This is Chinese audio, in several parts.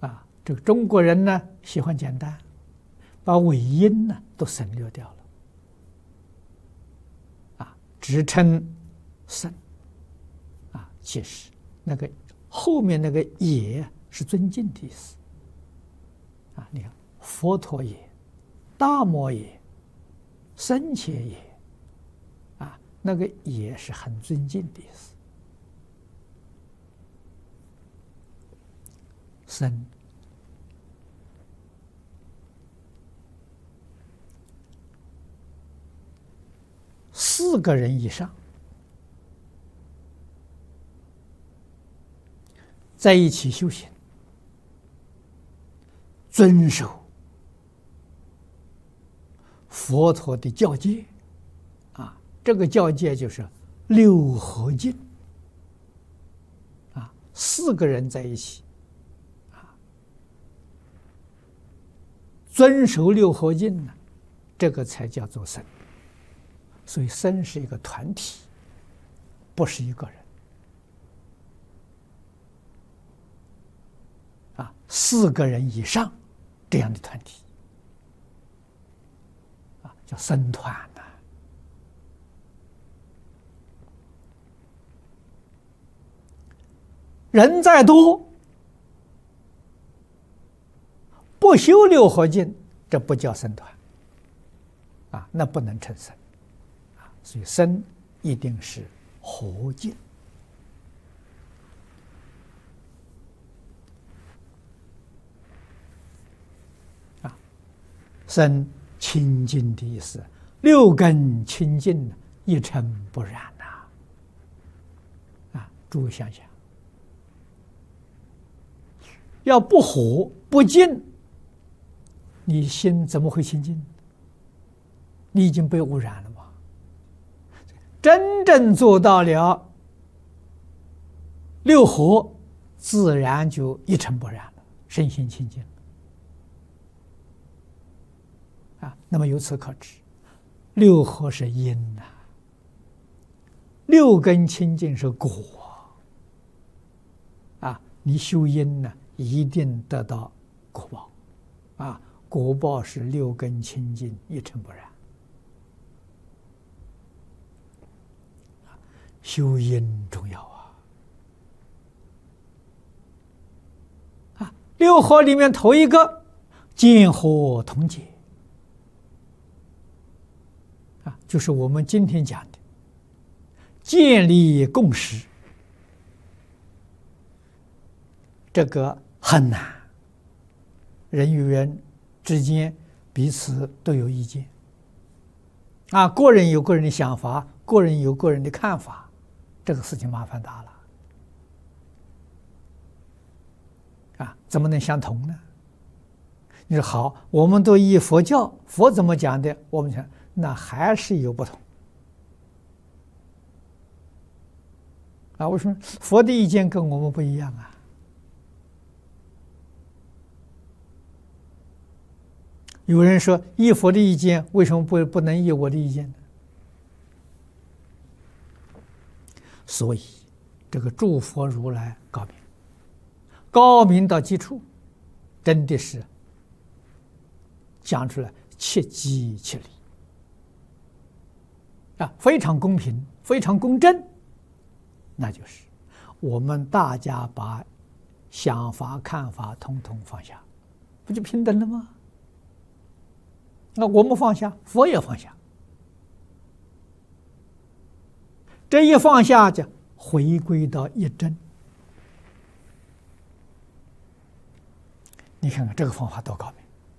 这个中国人呢喜欢简单，把尾音呢都省略掉了，只称僧，其实那个后面那个也是尊敬的意思，你看佛陀也、大摩也、僧伽也，那个也是很尊敬的意思，僧。4个人以上在一起修行，遵守佛陀的教戒，这个教戒就是六合敬，4个人在一起遵守六合敬呢，这个才叫做僧。所以僧是一个团体，不是一个人，4个人以上这样的团体叫僧团呐。人再多，不修六合敬，这不叫僧团那不能称僧。所以僧一定是合敬僧清净的意思，6根清净，一尘不染诸位想想，要不和不净，你心怎么会清净？你已经被污染了嘛。真正做到了六合，自然就一尘不染了，身心清净那么由此可知，六合是因6根清净是果你修因呢，一定得到果报果报是6根清净，一尘不染。修因重要六合里面头一个见合同解就是我们今天讲的建立共识，这个很难，人与人之间彼此都有意见个人有个人的想法，个人有个人的看法，这个事情麻烦大了怎么能相同呢？你说好，我们都依佛教，佛怎么讲的，我们讲那还是有不同为什么佛的意见跟我们不一样有人说依佛的意见，为什么不能依我的意见呢？所以这个诸佛如来高明到极处，真的是讲出来切机切理非常公平，非常公正，那就是我们大家把想法看法统统放下，不就平等了吗？那我们放下，佛也放下，这一放下就回归到一真。你看看这个方法多高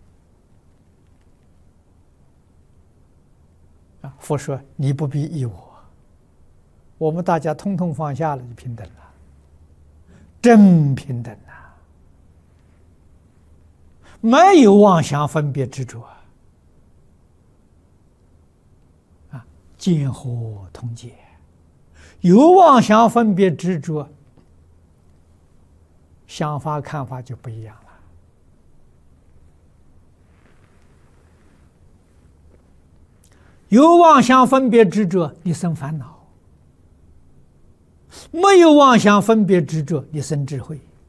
明佛说你不必依我，我们大家通通放下了，就平等了，真平等没有妄想分别执着见合同解，有妄想分别执着，想法看法就不一样了。有妄想分别执着，你生烦恼；没有妄想分别执着，你生智慧。